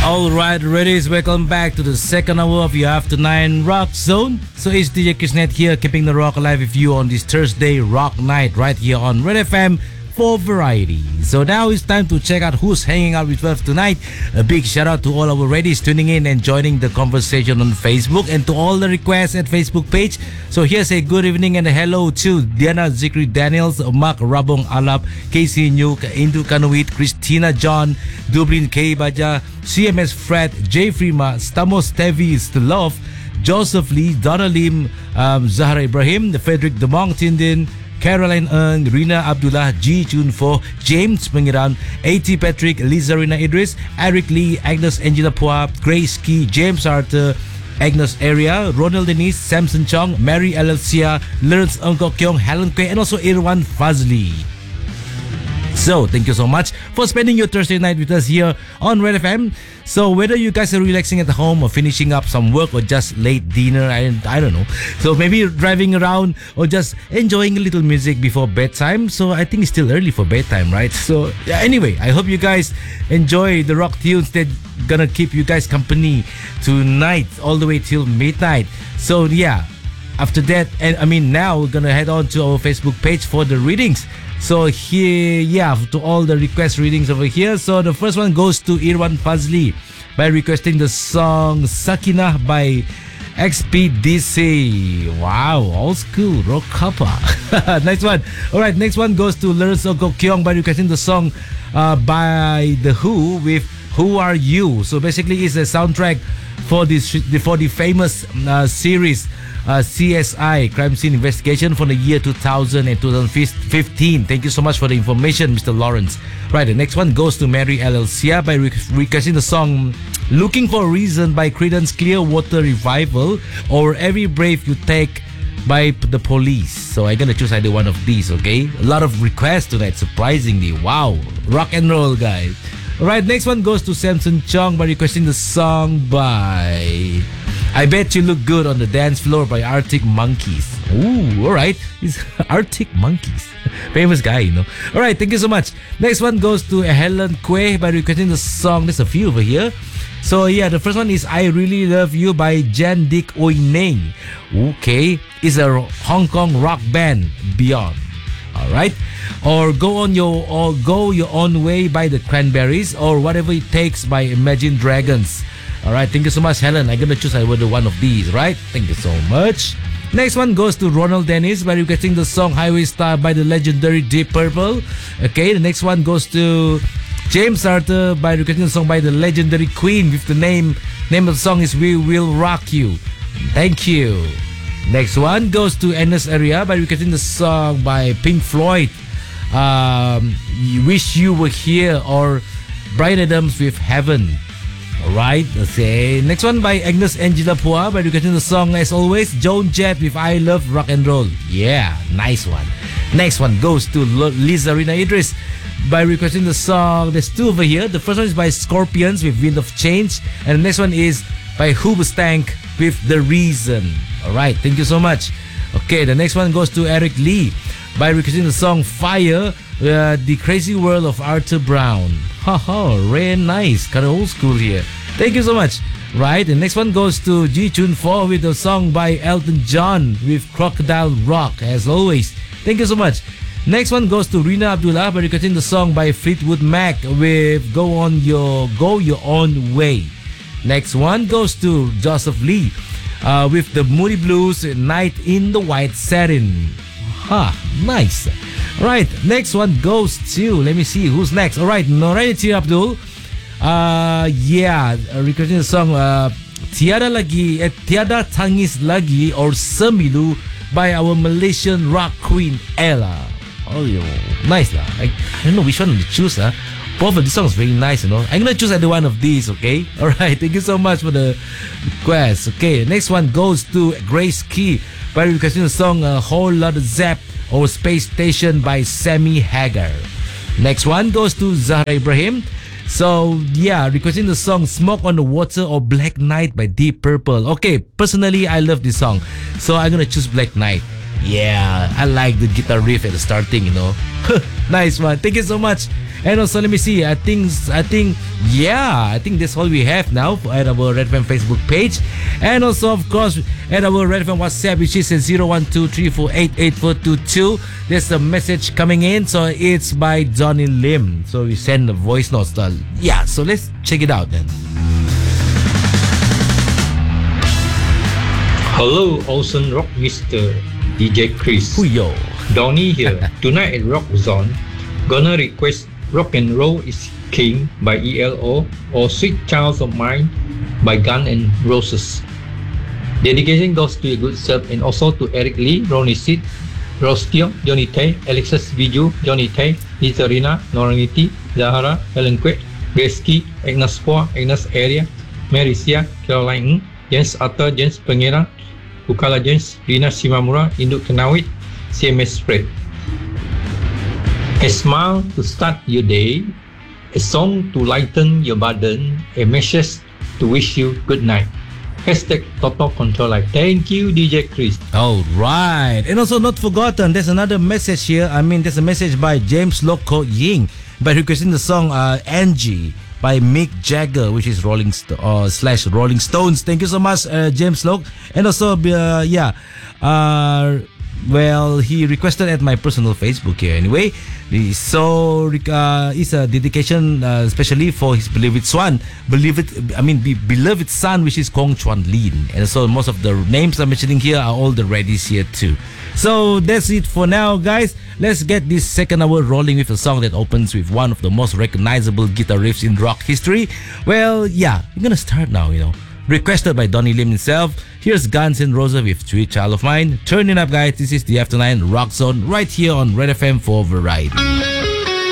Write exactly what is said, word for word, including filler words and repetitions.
All right, readies, welcome back to the second hour of your After Nine Rock Zone. So it's D J Kisnet here, keeping the rock alive with you on this Thursday rock night right here on Red F M for Variety. So now it's time to check out who's hanging out with us tonight. A big shout out to all our readies tuning in and joining the conversation on Facebook, and to all the requests at Facebook page. So here's a good evening and a hello to Diana Zikri Daniels, Mark Rabong Alap, Casey Nuke, Indu Kanuit, Christina John, Dublin K Baja, C M S Fred, J Frima, Stamos Tevis, The Love, Joseph Lee, Donna Lim, um, Zahra Ibrahim, Frederick Demong Tindin, Caroline Ng, Rina Abdullah, G Junfo, James Pengiran, A T Patrick, Liza Rina Idris, Eric Lee, Agnes Angela Pua, Grace Key, James Arthur, Agnes Area, Ronald Denise, Samson Chong, Mary Alexia, Lawrence Ongkok Kyong, Helen Kwe, and also Irwan Fazli. So, thank you so much for spending your Thursday night with us here on Red F M. So, whether you guys are relaxing at home or finishing up some work or just late dinner, I, I don't know. So, maybe driving around or just enjoying a little music before bedtime. So, I think it's still early for bedtime, right? So, yeah, anyway, I hope you guys enjoy the rock tunes that gonna keep you guys company tonight all the way till midnight. So, yeah, after that, and I mean, now we're gonna head on to our Facebook page for the readings. So here, yeah, to all the request readings over here. So the first one goes to Irwan Fazli by requesting the song Sakinah by X P D C. Wow, old school rock kappa. Nice one. All right, next one goes to Lawrence Ongkok Kyong by requesting the song uh, by The Who with Who Are You. So basically, it's a soundtrack for this for the famous uh, series Uh, C S I, Crime Scene Investigation, from the year two thousand and two thousand fifteen. Thank you so much for the information, Mister Lawrence. Right, the next one goes to Mary Alelsia by re- requesting the song Looking for a Reason by Creedence Clearwater Revival, or Every Brave You Take by The Police. So I'm gonna choose either one of these, okay? A lot of requests tonight, surprisingly. Wow, rock and roll, guys. Alright, next one goes to Samson Chong by requesting the song by I Bet You Look Good on the Dance Floor by Arctic Monkeys. Ooh, alright. It's Arctic Monkeys. Famous guy, you know. Alright, thank you so much. Next one goes to Helen Kwe by requesting the song. There's a few over here. So yeah, the first one is I Really Love You by Jan Dik Oi Neng. Okay. It's a Hong Kong rock band, Beyond. Alright. Or Go On Your or Go Your Own Way by the Cranberries, or Whatever It Takes by Imagine Dragons. Alright, thank you so much, Helen. I'm gonna choose either one of these, right? Thank you so much. Next one goes to Ronald Dennis by requesting the song Highway Star by the legendary Deep Purple. Okay, the next one goes to James Arthur by requesting the song by the legendary Queen with the name name of the song is We Will Rock You. Thank you. Next one goes to Agnes Area by requesting the song by Pink Floyd, um, Wish You Were Here, or Bryan Adams with Heaven. Alright, okay. Next one by Agnes Angela Pua by requesting the song, as always, Joan Jett with I Love Rock and Roll. Yeah, nice one. Next one goes to Liza Rina Idris by requesting the song. There's two over here. The first one is by Scorpions with Wind of Change, and the next one is by Hoobastank with The Reason. Alright, thank you so much. Okay, the next one goes to Eric Lee by requesting the song Fire, uh, The Crazy World of Arthur Brown. Haha, very nice. Kind of old school here. Thank you so much. Right, the next one goes to Ji Chun Fo with a song by Elton John with Crocodile Rock, as always. Thank you so much. Next one goes to Rina Abdullah by requesting the song by Fleetwood Mac with Go On Your Go Your Own Way. Next one goes to Joseph Lee uh, with the Moody Blues, Night in the White Satin. Ha, nice. Right, next one goes to, let me see who's next. Alright, Noraini Abdul. Uh, yeah, requesting the song uh, Tiada Lagi, eh, Tiada Tangis Lagi, or Semilu by our Malaysian rock queen Ella. Oh, yo, nice lah. I, I don't know which one to choose. Huh? Both of these songs very nice, you know. I'm gonna choose either one of these, okay? Alright, thank you so much for the request. Okay, next one goes to Grace Key by requesting the song A Whole Lot of Zap, or Space Station by Sammy Hagar. Next one goes to Zahra Ibrahim. So yeah, requesting the song Smoke on the Water or Black Knight by Deep Purple. Okay, personally I love this song, so I'm gonna choose Black Knight. Yeah, I like the guitar riff at the starting, you know. Nice one. Thank you so much, And also, let me see. I think, I think, yeah, I think that's all we have now at our Red F M Facebook page. And also, of course, at our Red F M WhatsApp, which is zero one two three four eight eight four two two. There's a message coming in. So it's by Donny Lim. So we send a voice note. Yeah, so let's check it out then. Hello, awesome rock mister D J Chris. Huyo. Donny here. Tonight at Rock Zone, gonna request Rock and Roll is King by E L O or Sweet Child of Mine by Guns N' Roses. Dedication goes to your good self and also to Eric Lee, Ronnie Sid, Rostio, Johnny Tay, Alexis Viju, Johnny Tay, Lizarina, Noraniti, Zahara, Helen Kwek, Greski, Agnes Poa, Agnes Area, Marisia, Caroline Ng, James Arthur, James Pangeran, Bukala James, Rina Shimamura, Induk Kenawit, C M S Spread. A smile to start your day, a song to lighten your burden, a message to wish you good night. Hashtag Toto Control Life. Thank you, D J Chris. All right. And also not forgotten, there's another message here. I mean, there's a message by James Loco Ying by requesting the song uh, Angie by Mick Jagger, which is Rolling Sto- uh, slash Rolling Stones. Thank you so much, uh, James Loc. And also, uh, yeah, uh, well, he requested at my personal Facebook here anyway. So uh, it's a dedication uh, especially for his beloved son, beloved, I mean be, beloved son, which is Kong Chuan Lin. And so most of the names I'm mentioning here are all the Reddies here too. So that's it for now, guys. Let's get this second hour rolling with a song that opens with one of the most recognizable guitar riffs in rock history. Well, yeah, we're gonna start now, you know. Requested by Donny Lim himself. Here's Guns N' Roses with Sweet Child of Mine. Turn it up, guys. This is the After Nine Rock Zone right here on Red F M for Variety.